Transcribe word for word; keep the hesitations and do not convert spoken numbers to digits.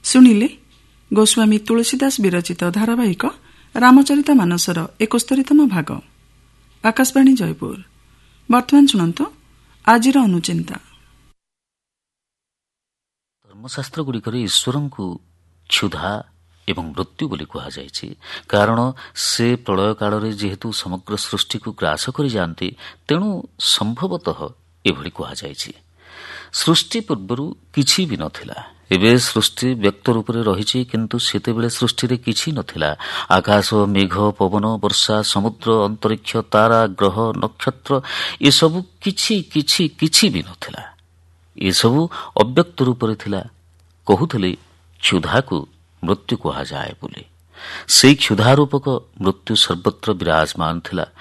ଶୁଣିଲେ ଗୋସ୍ୱାମୀ ତୁଳସୀଦାସ ବିରଚିତ ଧାରାବାହିକ ରାମଚରିତ ମାନସର ଏକସ୍ତରୀତମ ଭାଗ। ଆକାଶବାଣୀ ଜୟପୁର। ବର୍ତ୍ତମାନ ଶୁଣନ୍ତୁ ଆଜିର ଅନୁଚିନ୍ତା। ଧର୍ମଶାସ୍ତ୍ରଗୁଡ଼ିକରେ ଈଶ୍ୱରଙ୍କୁ କ୍ଷୁଧା ଏବଂ ମୃତ୍ୟୁ ବୋଲି କୁହାଯାଇଛି, କାରଣ ସେ ପ୍ରଳୟ କାଳରେ ଯେହେତୁ ସମଗ୍ର ସୃଷ୍ଟିକୁ ଗ୍ରାସ କରିଯାଆନ୍ତି, ତେଣୁ ସମ୍ଭବତଃ ଏଭଳି କୁହାଯାଇଛି। ସୃଷ୍ଟି ପୂର୍ବରୁ କିଛି ବି ନଥିଲା। ଏବେ ସୃଷ୍ଟି ବ୍ୟକ୍ତ ରୂପରେ ରହିଛି, କିନ୍ତୁ ସେତେବେଳେ ସୃଷ୍ଟିରେ କିଛି ନଥିଲା। ଆକାଶ, ମେଘ, ପବନ, ବର୍ଷା, ସମୁଦ୍ର, ଅନ୍ତରିକ୍ଷ, ତାରା, ଗ୍ରହ, ନକ୍ଷତ୍ର ଏସବୁ କିଛି କିଛି କିଛି ବି ନଥିଲା। ଏସବୁ ଅବ୍ୟକ୍ତ ରୂପରେ ଥିଲା। କହୁଥିଲେ କ୍ଷୁଧାକୁ ମୃତ୍ୟୁ କୁହାଯାଏ ବୋଲି। ସେହି କ୍ଷୁଧା ରୂପକ ମୃତ୍ୟୁ ସର୍ବତ୍ର ବିରାଜମାନ ଥିଲା।